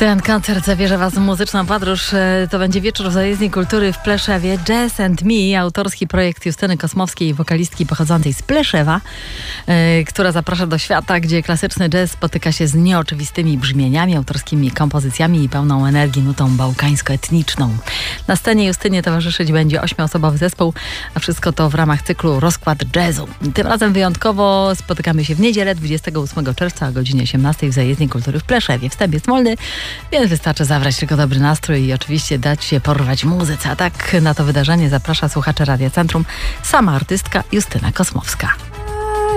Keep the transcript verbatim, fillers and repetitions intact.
Ten koncert zabierze Was w muzyczną podróż. To będzie wieczór w Zajezdni Kultury w Pleszewie. Jazz and Me, autorski projekt Justyny Kosmowskiej, wokalistki pochodzącej z Pleszewa, yy, która zaprasza do świata, gdzie klasyczny jazz spotyka się z nieoczywistymi brzmieniami, autorskimi kompozycjami i pełną energii nutą bałkańsko-etniczną. Na scenie Justynie towarzyszyć będzie ośmioosobowy zespół, a wszystko to w ramach cyklu Rozkład Jazzu. Tym razem wyjątkowo spotykamy się w niedzielę dwudziestego ósmego czerwca o godzinie osiemnastej w Zajezdni Kultury w Pleszewie. Wstęp jest wolny, więc wystarczy zabrać tylko dobry nastrój i oczywiście dać się porwać muzyce. A tak na to wydarzenie zaprasza słuchacze Radia Centrum sama artystka Justyna Kosmowska.